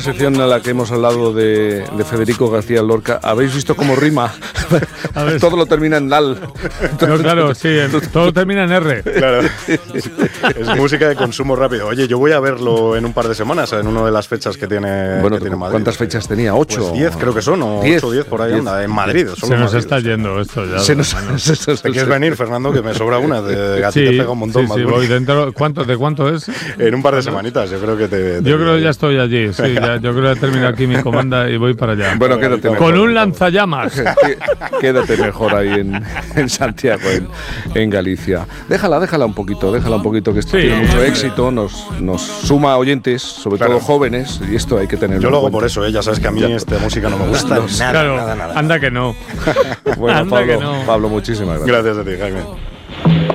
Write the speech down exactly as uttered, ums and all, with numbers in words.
Sección en la que hemos hablado de, de Federico García Lorca. ¿Habéis visto cómo rima? Todo lo termina en dal. No, claro, sí, en, todo termina en R. Claro. Es música de consumo rápido. Oye, yo voy a verlo en un par de semanas, en una de las fechas que tiene, bueno, que tiene Madrid. ¿Cuántas fechas tenía? ¿Ocho? Pues diez creo que son, o diez, ocho o diez por ahí, diez. Anda, en Madrid. Se nos Madrid, está yendo esto ya. Se nos, se, se, ¿Te quieres venir, Fernando? Que me sobra una. De, a ti sí, te pega un montón. Sí, sí, voy dentro. ¿Cuánto, ¿De cuánto es? En un par de semanitas, yo creo que te... te yo creo que ya estoy allí, sí. Ya, yo creo que he terminado aquí mi comanda y voy para allá. Bueno, quédate mejor. Con un lanzallamas. Quédate mejor ahí en, en Santiago, en, en Galicia. Déjala, déjala un poquito, déjala un poquito, que esto sí, tiene mucho éxito, nos, nos suma oyentes, sobre claro. todo jóvenes, y esto hay que tenerlo. Yo lo hago por eso, ¿eh? Ya sabes que a mí ya. esta música no me gusta no, nada, claro, nada, nada. Anda que no. Bueno, anda Pablo, que no. Pablo, muchísimas gracias. Gracias a ti, Jaime.